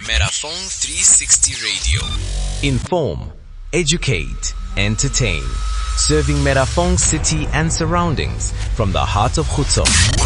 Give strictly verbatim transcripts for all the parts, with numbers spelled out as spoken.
Merafong three sixty Radio. Inform, educate, entertain. Serving Merafong City and surroundings from the heart of Khutso.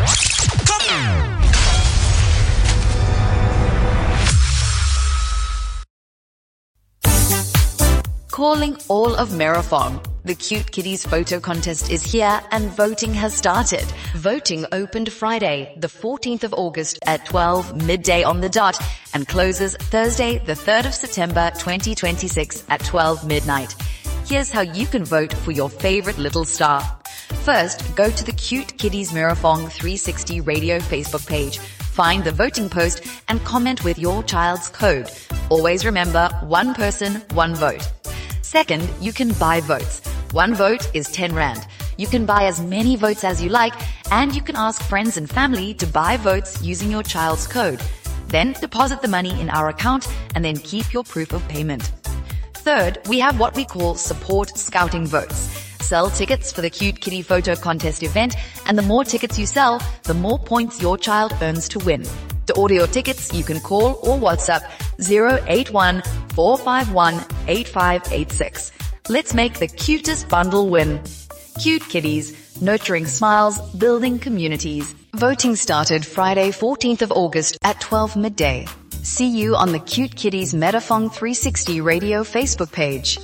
Calling all of Merafong. The Cute Kitties photo contest is here and voting has started. Voting opened Friday, the fourteenth of August at twelve midday on the dot and closes Thursday, the third of September twenty twenty-six at twelve midnight. Here's how you can vote for your favorite little star. First, go to the Cute Kitties Merafong three sixty Radio Facebook page. Find the voting post and comment with your child's code. Always remember, one person, one vote. Second, you can buy votes. One vote is ten rand. You can buy as many votes as you like, and you can ask friends and family to buy votes using your child's code. Then deposit the money in our account and then keep your proof of payment. Third, we have what we call support scouting votes. Sell tickets for the Cute Kitty photo contest event, and the more tickets you sell, the more points your child earns to win. To order your tickets, you can call or WhatsApp zero eight one, four five one, eight five eight six. Let's make the cutest bundle win. Cute Kitties, nurturing smiles, building communities. Voting started Friday, fourteenth of August at twelve midday. See you on the Cute Kitties Merafong three sixty Radio Facebook page.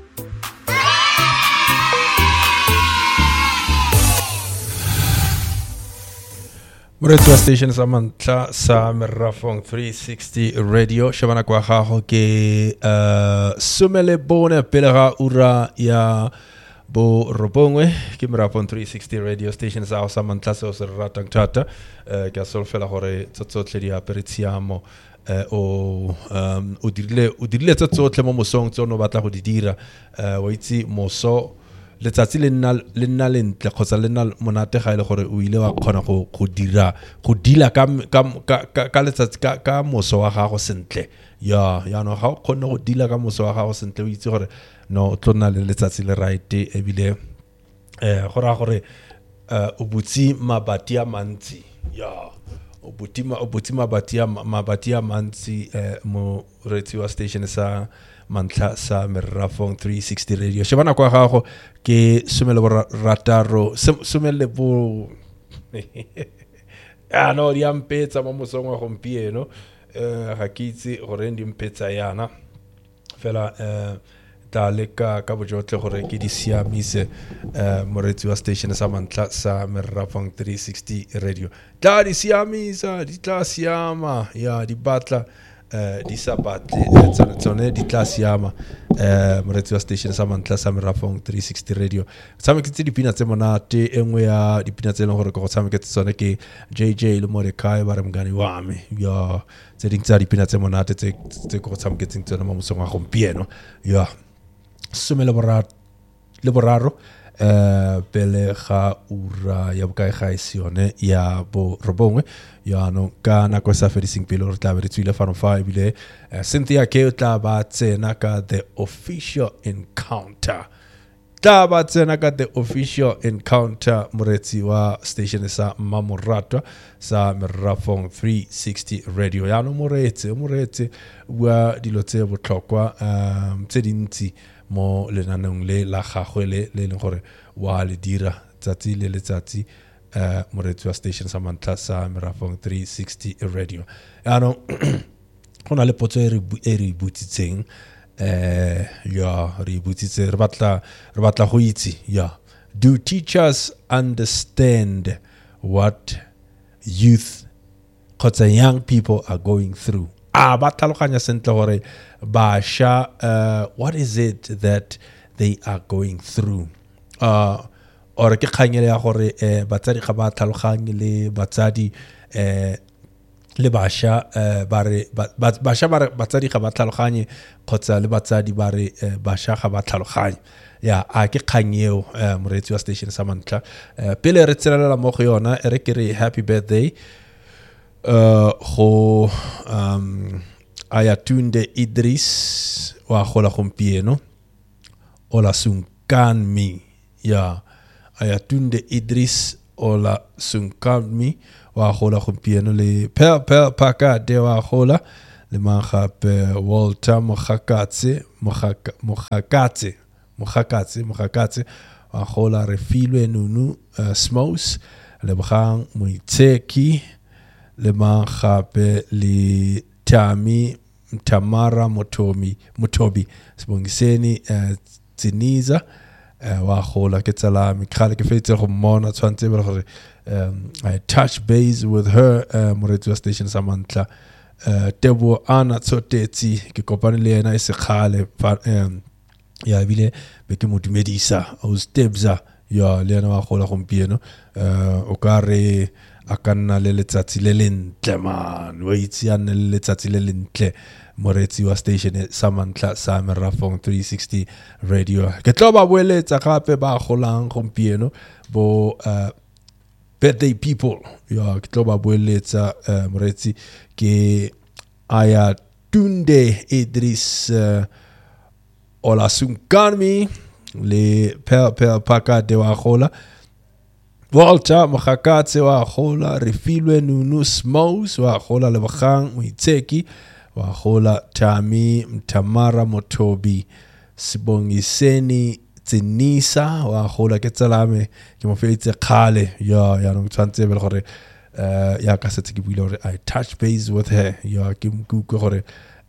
Moretwa station sa mantla sa Merafong three sixty Radio. Shabana kwa gago ke uh, sumele bone pele ga ura ya bo robongwe ke Merafong three sixty Radio station sa sa mantla sa se ratang tata uh, ke solfela gore tsotsotle di aperitiamo uh, o um, o dirile o dirile tsotsotle mo mosong tsono batla go di dira uh, wa itse moso letsatsi le nna le nna le ntle khotsa le nna monate ga ile gore o ile wa khona go go dira go dila ka ka ka letsatsi ka ka moso wa gago sentle ya ya no ga o khona go dila ka moso wa gago sentle o itse gore no o tlona le letsatsi le right e bile eh gora gore o butsi mabati a mantsi ya o butima o butsi mabati a mabati a mantsi mo retwa station sa mantla sa Merafong three sixty Radio. Shebana kwa gago ke sumele bo rataro sumele bo ah no di ampetsa mo mosong wa gompieno eh ga kitse gore ndi mpetsa yana fela eh ta leka ka bojotle gore ke di siamise eh moretsi wa station sa mantla sa Merafong three sixty Radio. Ta di siamisa di tla siama ya di batla eh di sabatle tsone tsone di class yama eh moretsi wa station sa mantla sa Merafong three sixty Radio. Tsame ke tse dipina tse monate engwe ya dipina tse leng gore go tsame ke tsone ke J J le Morekai ba re mngani wa me ya tse ding tsa dipina tse monate tse tse go tsame ke tsone mo mosong wa gompieno ya sumele borat le boraro eh pele ga ura ya bokae ga isione ya bo robongwe ya no kana kwa sa fedising pele re tla be tswile fano fa bile Cynthia ke tla ba tsena ka the official encounter tla ba tsena ka the official encounter moretsi wa station sa Mamoratwa sa Merafong three sixty Radio ya no moretsi moretsi wa dilo tse botlhokwa um tse dintsi mo lenaneng le la gagwe le le leng gore wa le dira tsatsi le letsatsi eh moretsi wa station sa mantla sa Merafong three sixty Radio. Ano gona le potso e re e re butsitseng eh ya re butsitse re batla re batla go itse ya do teachers understand what youth kotsa young people are going through? Ah, ba tlhaloganya sentle gore basha uh what is it that they are going through? Uh or ke khanyele ya gore eh batsadi ga ba tlhaloganye le batsadi eh le basha eh ba re basha ba batsadi ga ba tlhaloganye khotsa le batsadi ba re basha ga ba tlhaloganye ya a ke khanyeo moretsi wa station sa mantla pele re tselela mo go yona re ke re happy birthday uh go um Ayatunde Idris wa gola gompieno ola sunkanmi ya Ayatunde Idris ola sunkanmi wa gola gompieno le per per paka de wa gola le magape Walter Mogakatse Mogakatse Mogakatse Mogakatse wa gola Refilwe Nunu uh, Smos le bgang Moitseki le magape le Tami Tamara Motomi Motobi Sibongiseni uh, Tsiniza uh, wa gola ke tsala mikhale ke fetse go mona tshwantse ba gore um, I touch base with her uh, moretsi wa station Samantla uh, Tebo Ana Tsotetsi ke kopane le yena e se khale um, ya bile be ke mo dumedisa o stebza ya le yena wa gola gompieno uh, o ka re a ka nna le letsatsi le lentle man o itse a nne le letsatsi le lentle moretsi wa station Samantla sa Merafong three sixty radio ke tlo ba boeletsa gape ba golang gompieno bo uh, birthday people ya ke tlo ba boeletsa uh, moretsi ke aya Tunde Idris uh, Olasunkanmi le per per paka de wa gola Walter Mogakatse wa gola Refilwe Nunu Smos wa gola le bgang Moitseki wa gola Tami Tamara Motobi Sibongiseni Tsinisa wa gola ke tsalame ke mo feitse khale ya ya no tshwantse be gore uh, ya ka setse ke buile gore I touch base with her ya ke go gore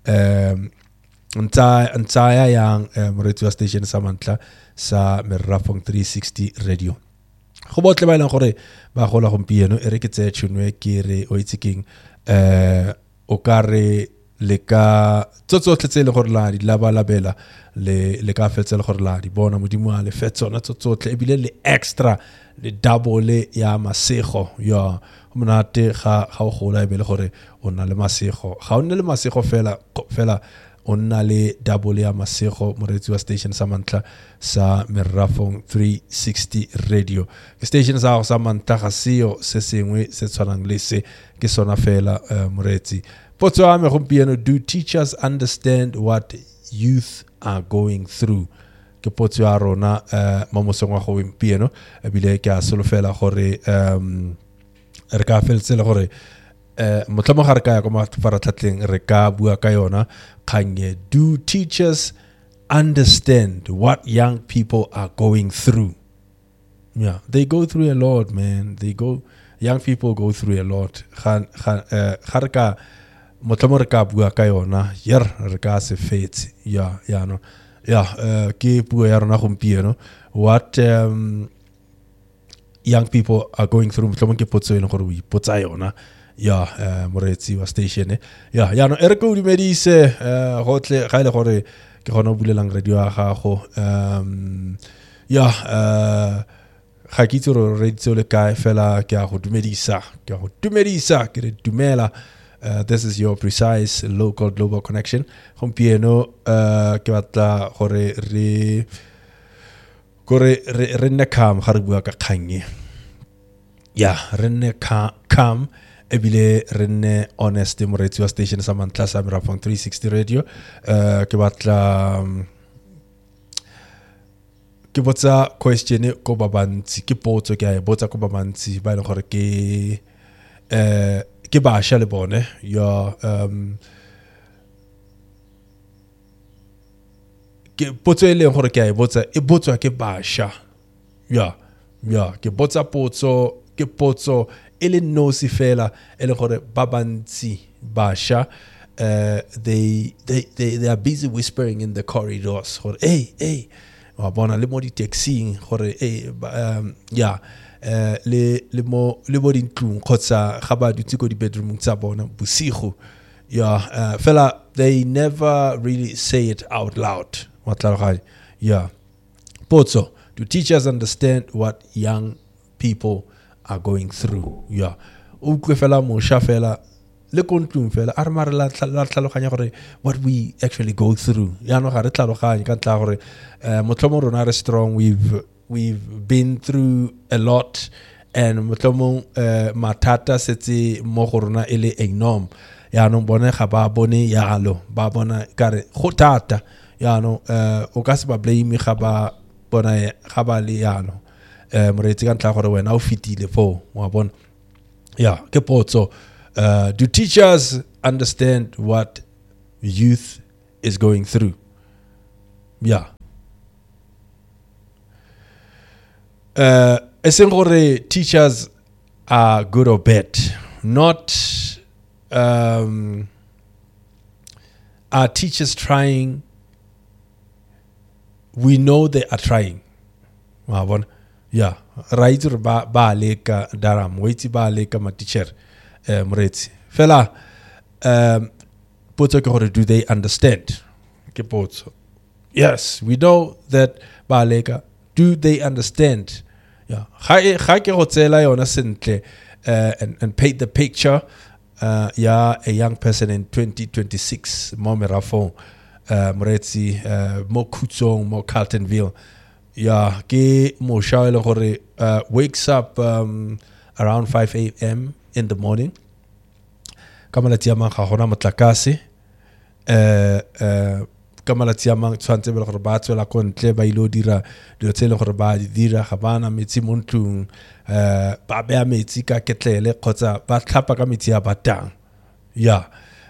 um Ntaya ntaya yang moretsi wa station Samantla sa Merafong three sixty radio. Go botle ba ileng gore ba gola gompieno e re ke tse tshunwe ke re o itse king eh o ka re le ka tsotsotle tse le gore la di laba labela le le ka fetse le gore la di bona modimo a le fetsona tsotsotle e bile le extra le double ya masego ya monate ga ga o gola e be le gore o na le masego ga o nne le masego fela fela onna le double ya masego moretsi wa station Samantla sa Merafong three sixty radio ke station sa Samantla ga seo se sengwe se tshwanang le se ke sona fela uh, moretsi potso a me gompieno do teachers understand what youth are going through ke potso ya rona uh, mo mosong wa gompieno e bile ke a solofela gore um re ka feltsela gore Uh, motlamo ga re ka ya go mafaratlhatlheng re ka bua ka yona kganye do teachers understand what young people are going through? Yeah, they go through a lot, man. They go, young people go through a lot. Ga ga re ka motlamo re ka bua ka yona yer re ka se fetse ya ya no ya uh, ke bua ya rona gompieno what um, young people are going through motlamo ke potso ene gore o ipotsa yona ya uh, moretsi wa station ya ya no ere go dumedise uh, gotle ga ile gore ke gona bulelang radio ya gago um ya uh, ga ke itse re radio le kae fela ke a go dumedisa ke a go dumedisa ke re dumela uh, this is your precise local global connection gompieno uh, ke batla gore re gore re nne kam ga re bua ka kganye ya re nne kam ebile renne honest moretsi wa station Samantla sa Merafong three sixty radio uh, ke batla um, ke botsa question ko babantsi ke potso ke a botsa ko babantsi ba ile gore ke eh ke ba sha le bone ya um ke potso ile gore ke a botsa e botswa ke ba sha ya ya ke botsa potso ke potso ele nosi fela ele gore babantsi basha uh, they, they they they are busy whispering in the corridors gore hey hey wa bona le mo di taxing gore hey um, yeah uh, le le mo le bo dintlong khotsa ga ba dutse go di bedroom tsa bona bosigo yeah uh, fela they never really say it out loud matla yeah potso do teachers understand what young people are going through yeah o tle fela mo sha fela le kontlung fela a re mare la tlhaloganya gore what we actually go through ya no ga re tlhaloganya ka tla gore motlomo rona re strong we've we've been through a lot and motlomo matata setse mo go rona ele enorm ya no bone ga ba bone yalo ba bona kare go tata ya no o ka se ba blame ga ba bona ga ba le yalo eh moretsi ka ntla gore wena o fitile fo wa bona yeah ke potso uh, do teachers understand what youth is going through. Yeah. Uh, essentially, teachers are good or bad. Not um, are teachers trying. We know they are trying. Yeah. Right ba ba leka daram. Waiti ba leka ma teacher. Mretsi. Fela. Um. Do they understand? Yes, we know that ba leka. Do they understand? Yeah. Uh, and, and paint the picture. Uh, yeah, a young person in twenty twenty-six, more Merafon, uh, Moretsi, uh, more Kutsong, more Carltonville. Yeah, ke mo shaelo gore uh, wakes up um, around five a.m. in the morning. Kamala tiamang ga gona motlakase. Uh, uh, Kamala tiamang tshwantse be gore ba tswela ko ntle ba ilo dira dilo tse le gore ba di dira ga bana metsi mo ntlong. Uh, ba bea metsi ka ketlele kgotsa ba tlhapa ka metsi a batang. Yeah.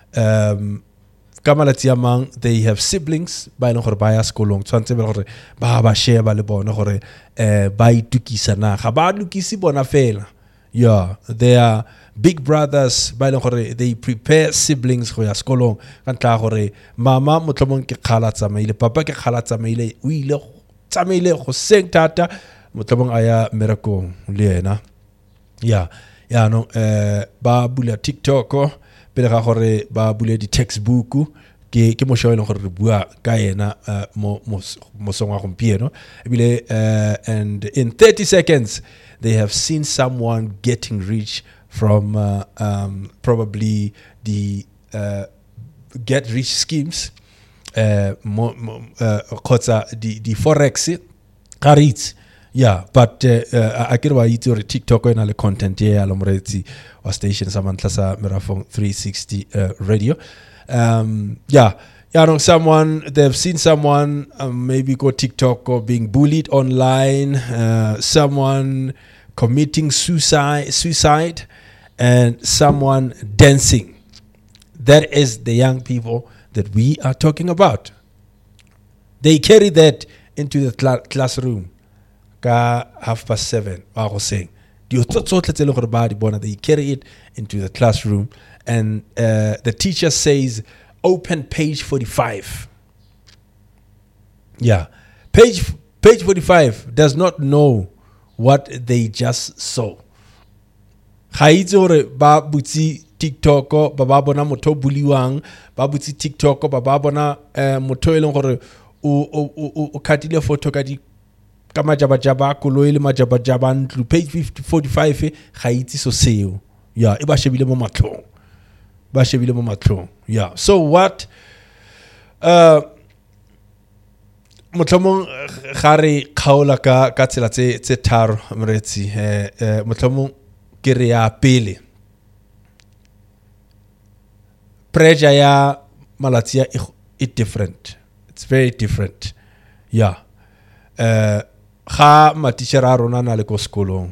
Um, ka malatsi a mang, they have siblings ba ileng gore ba ya sekolong tshwantse be gore ba ba share ba le bona gore uh, ba itukisa na ga ba lukisi bona fela. Yeah, they are big brothers ba ileng gore they prepare siblings go ya sekolong ka ntla gore mama motlhomong ke khala tsamaile, papa ke khala tsamaile, o ile tsamaile go seng tata motlhomong aya miracle le yena. Yeah, ya no eh ba bula TikTok pele ga gore ba bule di textbook ke ke mo shoela gore re bua ka yena mo mo songwa gompieno ebile uh, and in thirty seconds they have seen someone getting rich from uh, um, probably the uh, get rich schemes uh mo, mo, uh kotsa di di forex karitsi. Yeah, but uh, uh, I get why you do TikTok and all the content here. I'm ready or station Samantha Merafong three sixty uh, radio. Um, yeah, yeah. No, someone they've seen someone um, maybe go TikTok or being bullied online. Uh, someone committing suicide, suicide, and someone dancing. That is the young people that we are talking about. They carry that into the cl- classroom. Ka half past seven, I was saying. They carry it into the classroom, and uh, the teacher says, "Open page forty-five." Yeah, page page forty-five does not know what they just saw. Haizore ba buti TikTok ba ba bona motho buliwang ba buti TikTok ba ba bona motho eleng gore o o o katile photo ka di kama jaba jaba koloi le majaba jaba ntlu page forty-five ga itse so seo. Yeah, e ba shebile mo matlong ba shebile mo matlong. Yeah, so what uh motlhomong ga re khaola ka ka tsela tse tse tharo mretsi eh motlhomong ke re ya pele pressure ya malatia is different. It's very different. Yeah. Uh ga matitšhere a rona na le ko sekolong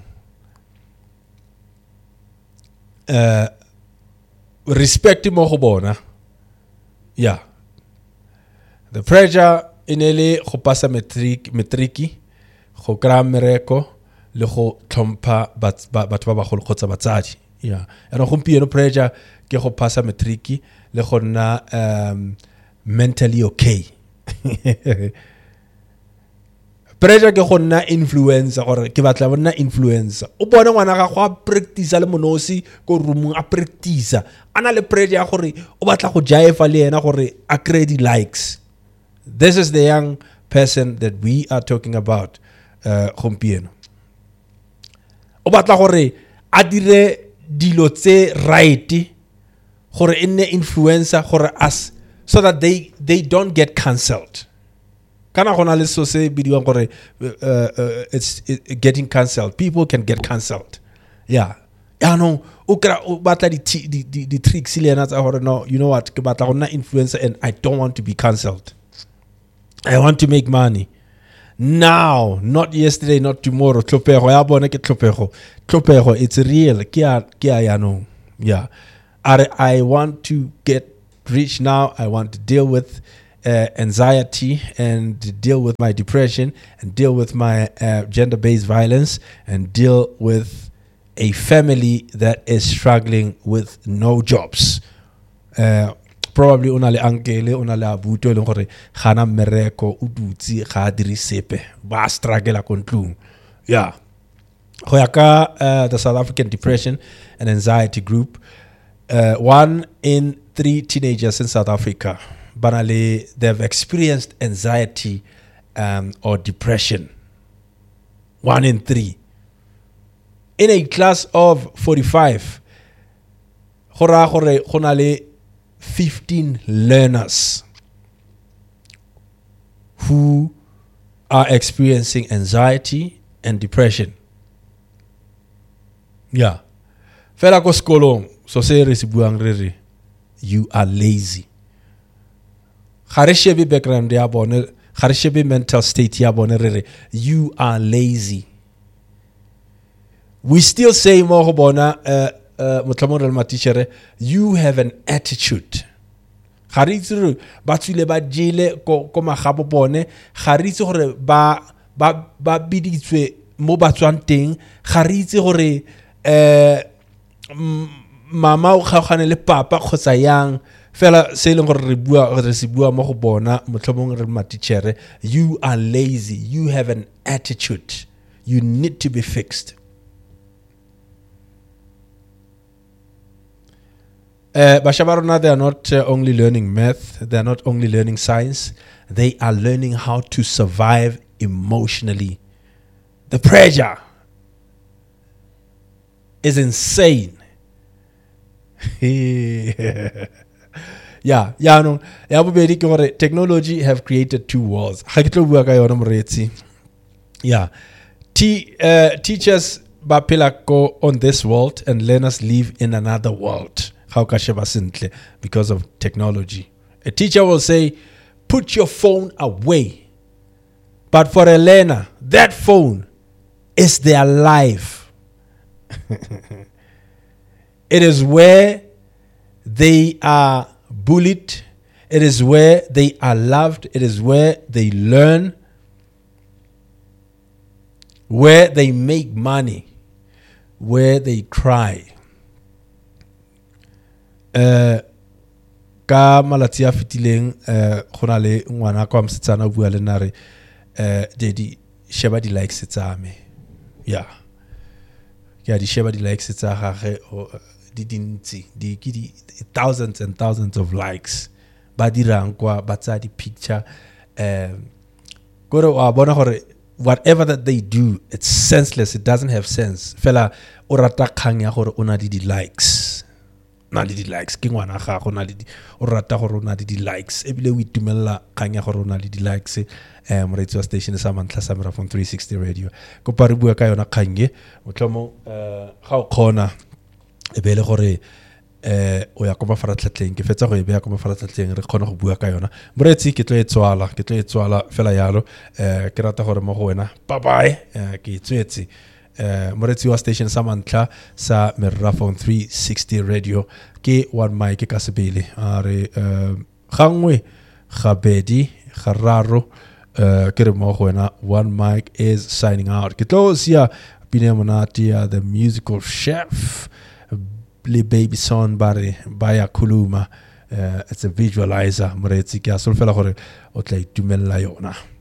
uh, respect mo go bona. Yeah, the pressure in ele go pasa matric matriki go kra mereko le go tlhompha batho ba bagolo kgotsa batsadi. Yeah, eno gompieno pressure ke go pasa matriki le go nna um, mentally okay. Pressure ke go nna influencer gore ke batla bona influencer. O bona ngwana ga go a practice le monosi ko roomong a practice ana le pressure gore o batla go jive le ena gore a create likes. This is the young person that we are talking about uh gompieno. O batla gore a dire dilo tse right gore enne influencer gore as so that they they don't get cancelled. Kana gona le so se bidiwang gore it's it, getting cancelled. People can get cancelled. Yeah. Ya no o kra o batla di di di, di tricks le na tsa gore no, you know what, ke batla gona influencer and I don't want to be cancelled. I want to make money. Now, not yesterday, not tomorrow. Tlopego ya bona ke tlopego. Tlopego, it's real. Ke a ke a ya no. Yeah. I I want to get rich now. I want to deal with uh, anxiety and deal with my depression and deal with my uh, gender-based violence and deal with a family that is struggling with no jobs. Uh, probably una le ankele, una le abuto le gore gana mereko o dutsi ga diri sepe ba struggle ko ntlung. Yeah. Go ya ka uh, the South African Depression and Anxiety Group, uh, one in three teenagers in South Africa, banally, they've experienced anxiety um, or depression. One in three. In a class of forty-five, hora hore honale fifteen learners who are experiencing anxiety and depression. Yeah. Fela ko skolong, so se re sibuang re you are lazy. Gare shebe background ya bone, gare shebe mental state ya bone re you are lazy. We still say mo go bona uh uh motlamorel ma teacher, you have an attitude. Gare itse ba tswile ba jele ko ko magabo bone, gare itse gore ba ba ba biditswe mo ba tswang teng, gare itse gore uh mama o kgaogane le papa kgotsa yang fela se leng gore re bua re se bua mo go bona motlhomong re ma teacher, you are lazy, you have an attitude, you need to be fixed. Uh, Bashabarona, they are not uh, only learning math, they are not only learning science, they are learning how to survive emotionally. The pressure is insane. yeah, yeah, no. Technology have created two worlds. Yeah, T, uh, teachers bapilako on this world and learners live in another world. Because of technology. A teacher will say, put your phone away. But for a learner, that phone is their life. It is where they are bullied. It is where they are loved. It is where they learn, where they make money, where they cry. Uh, ka malatsi a fitileng uh, gona le ngwana kwa msetsana bua le nare uh, di sheba di likes tsa me. Yeah. Yeah, di sheba di likes tsa gage di dintsi di ke di thousands and thousands of likes ba dirang kwa ba tsa di picture um gore wa bona gore whatever that they do, it's senseless, it doesn't have sense. Fela o rata kgang ya gore ona di likes. Na le di likes ke ngwana ga go na le o rata gore o na le di likes ebile o itumella kanya gore o na le di likes eh mo radio station sa mantla sa mera from three sixty radio go pa re bua ka yona khange motlomo eh ga o khona e bele gore eh o ya go mafaratlhatleng ke fetsa go e beya go mafaratlhatleng re khona go bua ka yona moretsi ke tlo e tswala ke tlo e tswala fela yalo eh ke rata gore mo go wena bye bye eh ke tswetse Uh, moretsi wa station sa mantla sa Merafon three sixty radio ke one mic ka sebele are gangwe gabedi gararo ke re mo gona one mic is signing out ke tlo sia pine monatia the musical chef le baby son bare baya kuluma uh, it's a visualizer moretsi ke a solfela gore o tla itumella yona.